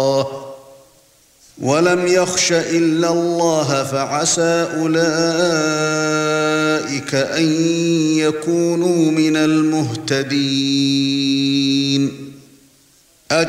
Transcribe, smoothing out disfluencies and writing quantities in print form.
وَلَمْ يَخْشَ إِلَّا اللَّهَ فَعَسَى أُولَئِكَ أَن يَكُونُوا مِنَ الْمُهْتَدِينَ